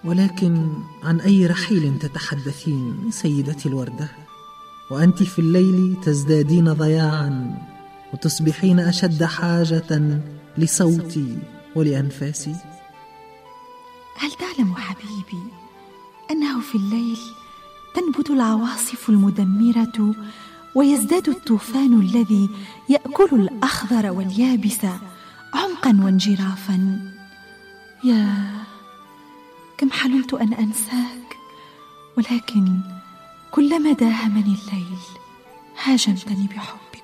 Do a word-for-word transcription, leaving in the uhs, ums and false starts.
ولكن عن أي رحيل تتحدثين سيدتي الوردة؟ وأنت في الليل تزدادين ضياعا وتصبحين أشد حاجة لصوتي ولأنفاسي. هل تعلم حبيبي أنه في الليل تنبت العواصف المدمرة ويزداد الطوفان الذي يأكل الأخضر واليابس عمقا وانجرافا؟ يا كم حلمت أن أنساك، ولكن كلما داهمني الليل هاجمتني بحبك.